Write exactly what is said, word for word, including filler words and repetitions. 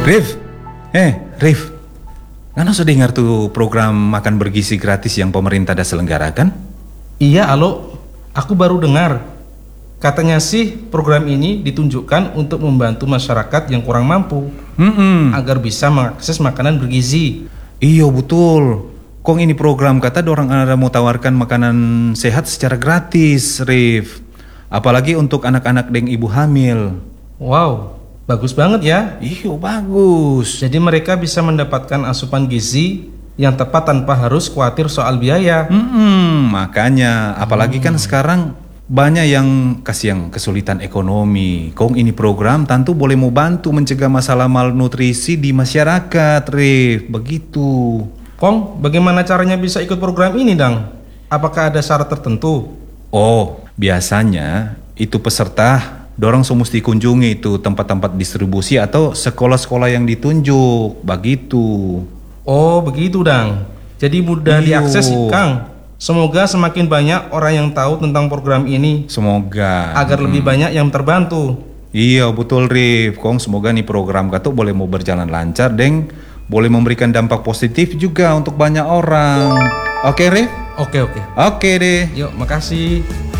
Rif, eh Rif, Ngana sudah dengar tuh program makan bergizi gratis yang pemerintah dah selenggarakan? Iya, alo, aku baru dengar. Katanya sih program ini ditunjukkan untuk membantu masyarakat yang kurang mampu Hmm, agar bisa mengakses makanan bergizi. iya betul. Kong ini program kata dorang ada mau tawarkan makanan sehat secara gratis, Rif. Apalagi untuk anak-anak dan ibu hamil. Wow, bagus banget ya. Iya bagus. Jadi mereka bisa mendapatkan asupan gizi yang tepat tanpa harus khawatir soal biaya. Hmm, makanya apalagi kan sekarang banyak yang kasih yang kesulitan ekonomi. Kong ini program tentu boleh mau bantu mencegah masalah malnutrisi di masyarakat, Rif. Begitu. Kong, bagaimana caranya bisa ikut program ini, Dang? Apakah ada syarat tertentu? Oh, biasanya itu peserta dorang semesti kunjungi itu tempat-tempat distribusi atau sekolah-sekolah yang ditunjuk. Begitu. Oh, begitu, Dang. Jadi mudah Iyo. diakses, Kang. Semoga semakin banyak orang yang tahu tentang program ini Semoga agar lebih banyak yang terbantu. Iya betul Rif. Kong semoga nih program Kato boleh mau berjalan lancar deng, boleh memberikan dampak positif juga untuk banyak orang. Oke Rif? Oke, oke. Oke deh. Yuk, makasih.